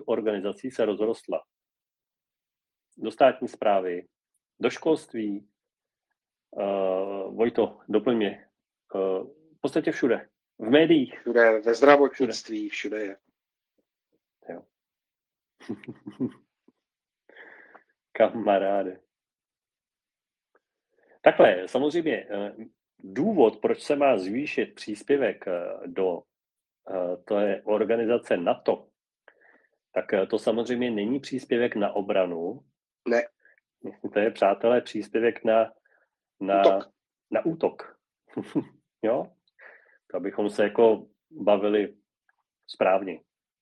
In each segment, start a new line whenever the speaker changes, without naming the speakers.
organizací se rozrostla. Do státní správy, do školství, Vojto, doplň mě, v podstatě všude. V médiích.
Všude, ve zdravotnictví, všude je.
Jo. Kamaráde. Takhle, samozřejmě důvod, proč se má zvýšit příspěvek do té organizace NATO, tak to samozřejmě není příspěvek na obranu.
Ne.
To je, přátelé, příspěvek na útok. Jo? To abychom se jako bavili správně.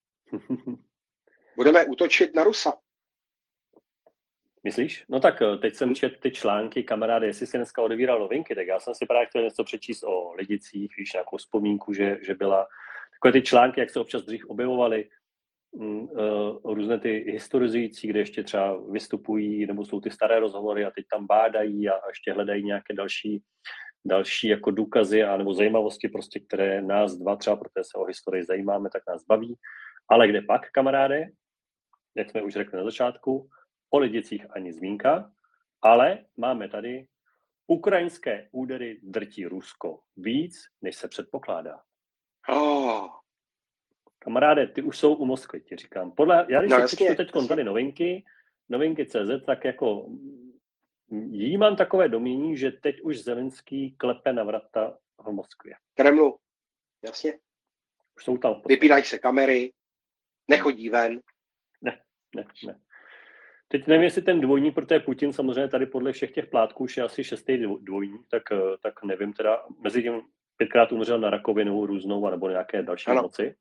Budeme útočit na Rusa.
Myslíš? No tak teď jsem četl ty články, kamaráde, jestli si dneska odevíral novinky, tak já jsem si právě chtěl něco přečíst o Lidicích, víš, nějakou vzpomínku, že byla takové ty články, jak se občas dřív objevovaly, různé ty historizující, kde ještě třeba vystupují, nebo jsou ty staré rozhovory a teď tam bádají a ještě hledají nějaké další jako důkazy a nebo zajímavosti, prostě, které nás dva třeba, protože se o historii zajímáme, tak nás baví. Ale kde pak, kamaráde, jak jsme už řekli na začátku, o Lidicích ani zmínka, ale máme tady ukrajinské údery drtí Rusko víc, než se předpokládá.
Oh.
Kamaráde, ty už jsou u Moskvy, ti říkám. Já když si přečtu teď tady novinky.cz, tak jako mám takové domnění, že teď už Zelenský klepe na vrata v Moskvě.
Kremlu, jasně.
Už jsou tam.
Vypínají se kamery, nechodí ven.
Ne. Teď nevím, jestli ten dvojník, protože Putin samozřejmě tady podle všech těch plátků už je asi 6. dvojník, tak nevím teda, mezi tím 5krát umřel na rakovinu různou, nebo nějaké další nemoci.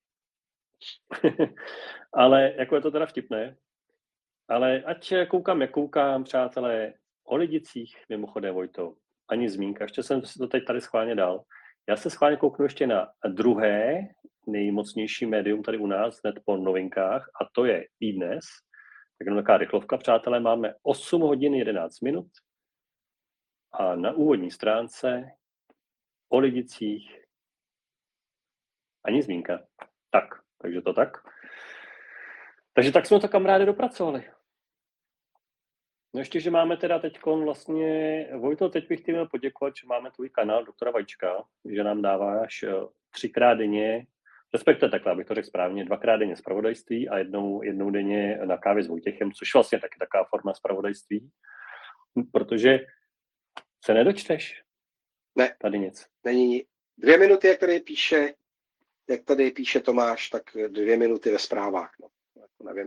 Ale jako je to teda vtipné. Ale ať koukám, jak koukám, přátelé, o Lidicích, mimochodem, Vojto, ani zmínka, ještě jsem si to teď tady schválně dal. Já se schválně kouknu ještě na druhé nejmocnější médium tady u nás, hned po novinkách, a to je iDnes. Tak jenom taková rychlovka, přátelé, máme 8 hodin 11 minut a na úvodní stránce o Lidicích ani zmínka. Takže to tak. Takže tak jsme to, kamaráde, dopracovali. No ještě, že máme teda teďkon vlastně, Vojto, teď bych chtěl poděkovat, že máme tvůj kanál doktora Vajíčka, že nám dáváš 3krát denně, respektive takhle, abych to řekl správně, 2krát denně zpravodajství a jednou denně na kávě s Vojtěchem, což vlastně taky taková forma zpravodajství, protože se nedočteš.
Ne.
Tady nic.
Není 2 minuty, jak tady píše Tomáš, tak 2 minuty ve zprávách. No. Nevím,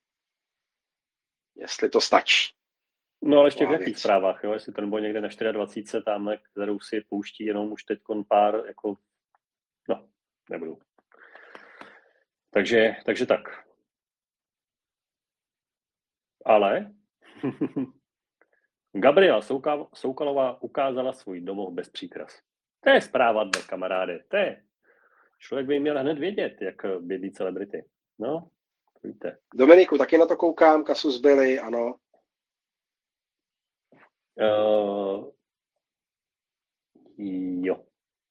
jestli to stačí.
No ale ještě v jakých zprávách, jo? Jestli to nebo někde na 24, tamhle, kterou si pouští jenom už teď pár, jako, no, nebudu. Takže tak. Ale Gabriela Soukalová ukázala svůj domov bez příkras. To je zpráva dne, kamaráde. To je. Člověk by měl hned vědět, jak bydlí celebrity. No, víte.
Dominiku, taky na to koukám, Kasus Belli, ano.
Jo.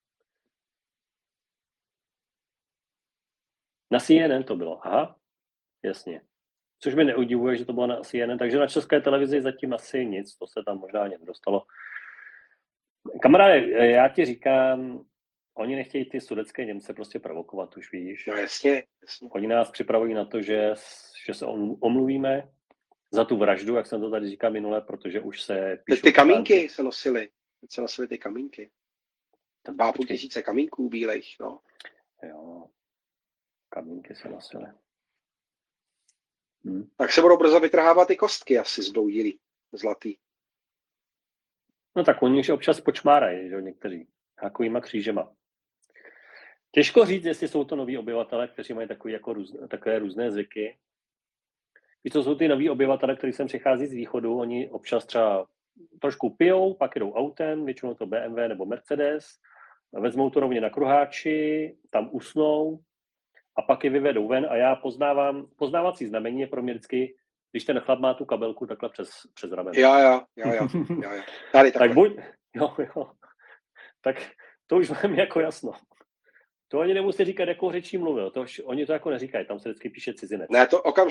Na CNN to bylo, aha, jasně. Což mi neudivuje, že to bylo na CNN, takže na České televizi zatím asi nic, to se tam možná ani nedostalo. Kamaráde, já ti říkám, oni nechtějí ty sudetské Němce prostě provokovat, už víš.
No jasně.
Oni nás připravují na to, že se omluvíme za tu vraždu, jak jsem to tady říkal minule, protože už se píšou...
Ty kamínky se nosily. Teď se nosily ty kamínky. 2,5 kamínků bílejch, no.
Jo, kamínky se nosily.
Tak se budou brzo vytrhávat ty kostky asi zbloudilý, zlatý.
No tak oni už občas počmárají, že někteří. Takovýma křížema. Těžko říct, jestli jsou to noví obyvatelé, kteří mají takové různé zvyky. Víš, to jsou ty noví obyvatelé, kteří sem přichází z východu, oni občas třeba trošku pijou, pak jedou autem, většinou to BMW nebo Mercedes, vezmou to rovně na kruháči, tam usnou a pak je vyvedou ven a já poznávací znamení je pro mě vždycky, když ten chlap má tu kabelku takhle přes rameno.
Jo. Tady
tak buď, jo. Tak to už mám jako jasno. To ani nemusí říkat, jakou řečí mluvil. Oni to jako neříkají, tam se vždycky píše cizinec.
Ne, to okamžitě